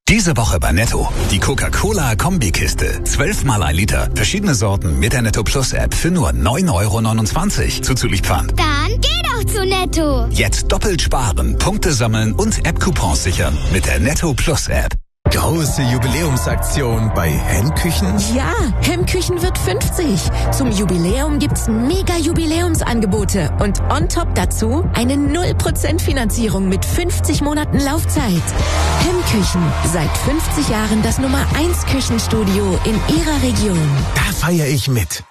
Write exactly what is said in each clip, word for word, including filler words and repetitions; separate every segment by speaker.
Speaker 1: Diese Woche bei Netto. Die Coca-Cola-Kombikiste. zwölfmal ein Liter. Verschiedene Sorten mit der Netto Plus App für nur neun Euro neunundzwanzig. Zuzüglich Pfand.
Speaker 2: Dann geh doch zu Netto.
Speaker 1: Jetzt doppelt sparen, Punkte sammeln und App-Coupons sichern mit der Netto Plus App.
Speaker 3: Große Jubiläumsaktion bei Hemmküchen?
Speaker 4: Ja, Hemmküchen wird fünfzig. Zum Jubiläum gibt's mega Jubiläumsangebote und on top dazu eine null Prozent Finanzierung mit fünfzig Monaten Laufzeit. Hemmküchen, seit fünfzig Jahren das Nummer eins Küchenstudio in Ihrer Region.
Speaker 3: Da feiere ich mit.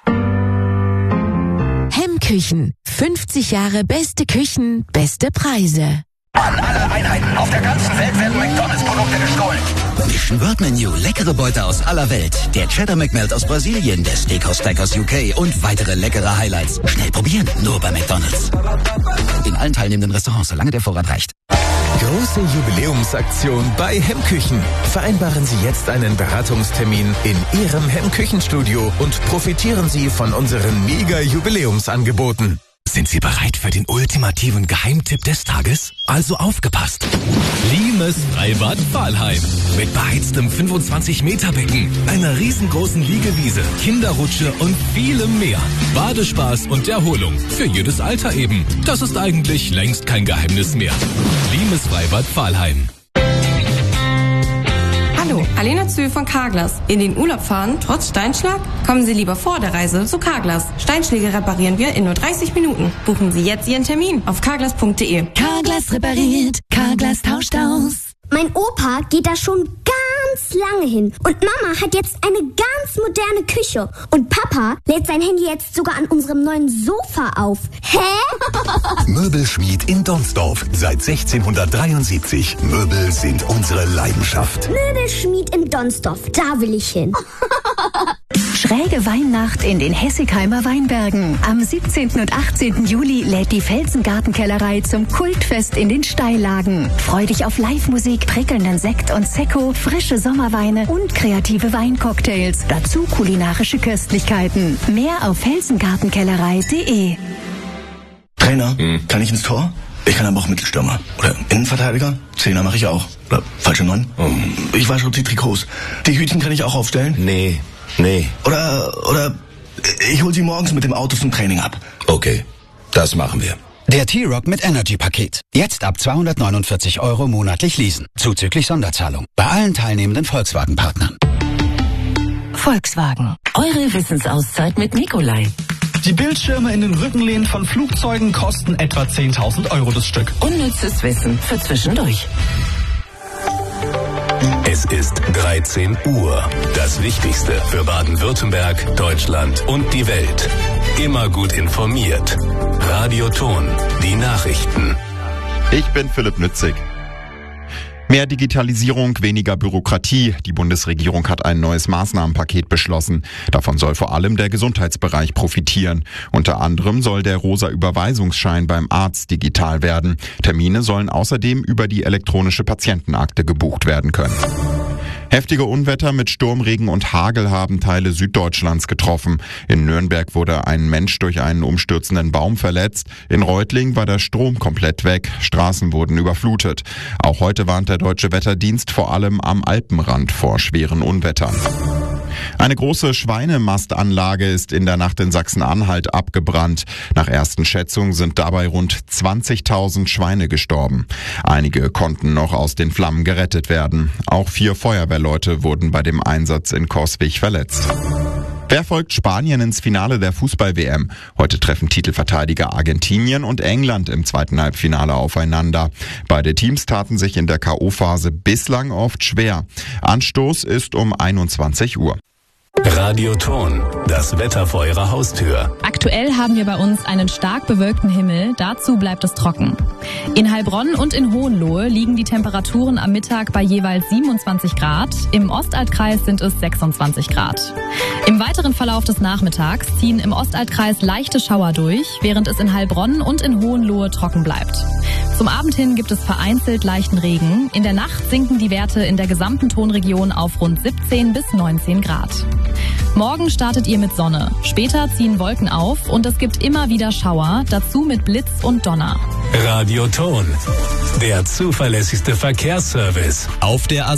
Speaker 4: Hemmküchen, fünfzig Jahre beste Küchen, beste Preise.
Speaker 5: An alle Einheiten auf der ganzen Welt werden McDonalds-Produkte gestohlen.
Speaker 6: Mission World Menu, leckere Beute aus aller Welt. Der Cheddar McMelt aus Brasilien, der Steakhouse Steak aus U K und weitere leckere Highlights. Schnell probieren, nur bei McDonalds. In allen teilnehmenden Restaurants, solange der Vorrat reicht.
Speaker 3: Große Jubiläumsaktion bei Hemmküchen. Vereinbaren Sie jetzt einen Beratungstermin in Ihrem Hemmküchenstudio und profitieren Sie von unseren Mega-Jubiläumsangeboten.
Speaker 7: Sind Sie bereit für den ultimativen Geheimtipp des Tages? Also aufgepasst! Limes Freibad Pfahlheim. Mit beheiztem fünfundzwanzig Meter Becken, einer riesengroßen Liegewiese, Kinderrutsche und vielem mehr. Badespaß und Erholung. Für jedes Alter eben. Das ist eigentlich längst kein Geheimnis mehr. Limes Freibad Pfahlheim.
Speaker 8: Hallo, Alena Zühl von Carglass. In den Urlaub fahren, trotz Steinschlag? Kommen Sie lieber vor der Reise zu Carglass. Steinschläge reparieren wir in nur dreißig Minuten. Buchen Sie jetzt Ihren Termin auf carglass punkt de.
Speaker 4: Carglass repariert, Carglass tauscht aus.
Speaker 2: Mein Opa geht da schon ganz lange hin. Und Mama hat jetzt eine ganz moderne Küche. Und Papa lädt sein Handy jetzt sogar an unserem neuen Sofa auf. Hä?
Speaker 1: Möbelschmied in Donsdorf. Seit sechzehnhundertdreiundsiebzig. Möbel sind unsere Leidenschaft.
Speaker 2: Möbelschmied in Donsdorf. Da will ich hin.
Speaker 9: Schräge Weihnacht in den Hessigheimer Weinbergen. Am siebzehnten und achtzehnten Juli lädt die Felsengartenkellerei zum Kultfest in den Steillagen. Freu dich auf Live-Musik, prickelnden Sekt und Sekko, frische Sommerweine und kreative Weincocktails. Dazu kulinarische Köstlichkeiten. Mehr auf felsengartenkellerei punkt de.
Speaker 10: Trainer, hm. kann ich ins Tor? Ich kann aber auch Mittelstürmer. Oder Innenverteidiger? Zehner mache ich auch. Oder falsche Neun? Oh. Ich wasche die Trikots. Die Hütchen kann ich auch aufstellen?
Speaker 7: Nee. Nee.
Speaker 10: Oder, oder ich hol sie morgens mit dem Auto zum Training ab.
Speaker 7: Okay, das machen wir.
Speaker 11: Der T-Rock mit Energy-Paket. Jetzt ab zweihundertneunundvierzig Euro monatlich leasen. Zuzüglich Sonderzahlung. Bei allen teilnehmenden Volkswagen-Partnern.
Speaker 12: Volkswagen. Eure Wissensauszeit mit Nikolai.
Speaker 13: Die Bildschirme in den Rückenlehnen von Flugzeugen kosten etwa zehntausend Euro das Stück.
Speaker 12: Unnützes Wissen für zwischendurch.
Speaker 7: Es ist dreizehn Uhr. Das Wichtigste für Baden-Württemberg, Deutschland und die Welt. Immer gut informiert. Radio Ton, die Nachrichten.
Speaker 14: Ich bin Philipp Nützig. Mehr Digitalisierung, weniger Bürokratie. Die Bundesregierung hat ein neues Maßnahmenpaket beschlossen. Davon soll vor allem der Gesundheitsbereich profitieren. Unter anderem soll der rosa Überweisungsschein beim Arzt digital werden. Termine sollen außerdem über die elektronische Patientenakte gebucht werden können. Heftige Unwetter mit Sturmregen und Hagel haben Teile Süddeutschlands getroffen. In Nürnberg wurde ein Mensch durch einen umstürzenden Baum verletzt. In Reutling war der Strom komplett weg. Straßen wurden überflutet. Auch heute warnt der Deutsche Wetterdienst vor allem am Alpenrand vor schweren Unwettern. Eine große Schweinemastanlage ist in der Nacht in Sachsen-Anhalt abgebrannt. Nach ersten Schätzungen sind dabei rund zwanzigtausend Schweine gestorben. Einige konnten noch aus den Flammen gerettet werden. Auch vier Feuerwehrleute wurden bei dem Einsatz in Coswig verletzt. Wer folgt Spanien ins Finale der Fußball-W M? Heute treffen Titelverteidiger Argentinien und England im zweiten Halbfinale aufeinander. Beide Teams taten sich in der K O-Phase bislang oft schwer. Anstoß ist um einundzwanzig Uhr.
Speaker 7: Radio Ton, das Wetter vor Ihrer Haustür.
Speaker 15: Aktuell haben wir bei uns einen stark bewölkten Himmel, dazu bleibt es trocken. In Heilbronn und in Hohenlohe liegen die Temperaturen am Mittag bei jeweils siebenundzwanzig Grad, im Ostaltkreis sind es sechsundzwanzig Grad. Im weiteren Verlauf des Nachmittags ziehen im Ostaltkreis leichte Schauer durch, während es in Heilbronn und in Hohenlohe trocken bleibt. Zum Abend hin gibt es vereinzelt leichten Regen. In der Nacht sinken die Werte in der gesamten Tonregion auf rund siebzehn bis neunzehn Grad. Morgen startet ihr mit Sonne. Später ziehen Wolken auf und es gibt immer wieder Schauer, dazu mit Blitz und Donner.
Speaker 7: Radio Ton, der zuverlässigste Verkehrsservice.
Speaker 16: Auf der